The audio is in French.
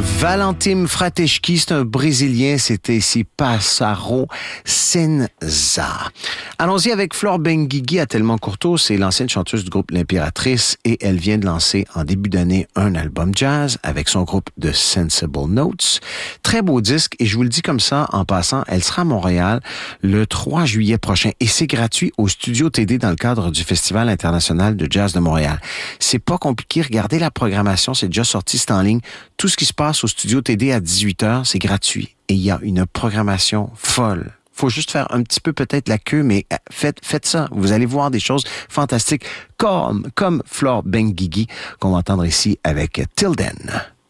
Valentim Frateshki, c'est un Brésilien, c'était ici Passaro Senza. Allons-y avec Flore Benguigui à Tellement Courteau, c'est l'ancienne chanteuse du groupe L'Impératrice et elle vient de lancer en début d'année un album jazz avec son groupe The Sensible Notes. Très beau disque et je vous le dis comme ça en passant, elle sera à Montréal le 3 juillet prochain et c'est gratuit au Studio TD dans le cadre du Festival international de jazz de Montréal. C'est pas compliqué, regardez la programmation, c'est déjà sorti, c'est en ligne. Tout ce qui se passe au Studio TD à 18h, c'est gratuit. Et il y a une programmation folle. Faut juste faire un petit peu peut-être la queue, mais faites ça. Vous allez voir des choses fantastiques comme Flore Benguigui qu'on va entendre ici avec Till Then.